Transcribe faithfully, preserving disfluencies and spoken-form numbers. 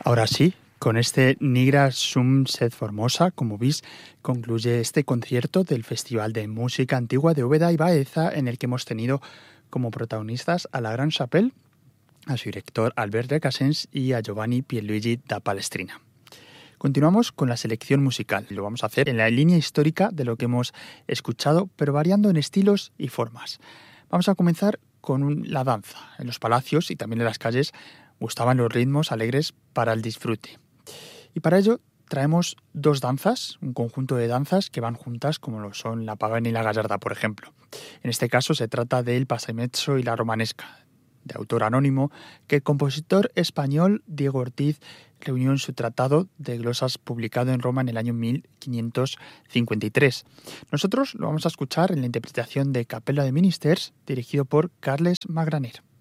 Ahora sí, con este Nigra Sum Sed Formosa, como veis, concluye este concierto del Festival de Música Antigua de Úbeda y Baeza, en el que hemos tenido como protagonistas a la Gran Chapelle, a su director Albert Recasens y a Giovanni Pierluigi da Palestrina. Continuamos con la selección musical. Lo vamos a hacer en la línea histórica de lo que hemos escuchado, pero variando en estilos y formas. Vamos a comenzar con un, la danza. En los palacios y también en las calles gustaban los ritmos alegres para el disfrute. Y para ello traemos dos danzas, un conjunto de danzas que van juntas, como lo son la pagana y la gallarda, por ejemplo. En este caso se trata del passamezzo y la romanesca, de autor anónimo, que el compositor español Diego Ortiz reunió en su tratado de glosas publicado en Roma en el año mil quinientos cincuenta y tres. Nosotros lo vamos a escuchar en la interpretación de Capella de Ministers, dirigido por Carles Magraner.